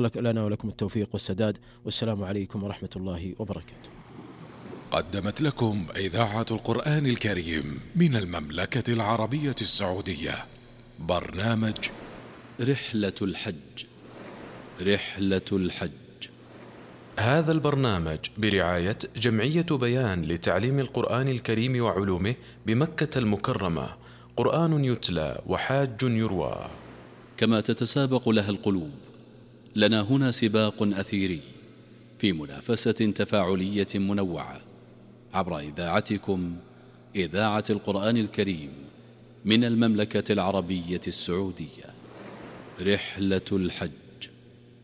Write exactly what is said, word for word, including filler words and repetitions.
الله لنا ولكم التوفيق والسداد، والسلام عليكم ورحمة الله وبركاته. قدمت لكم إذاعة القرآن الكريم من المملكة العربية السعودية برنامج رحلة الحج. رحلة الحج. هذا البرنامج برعاية جمعية بيان لتعليم القرآن الكريم وعلومه بمكة المكرمة، قرآن يتلى وحاج يروى. كما تتسابق لها القلوب، لنا هنا سباق أثيري في منافسة تفاعلية منوعة عبر إذاعتكم إذاعة القرآن الكريم من المملكة العربية السعودية. رحلة الحج.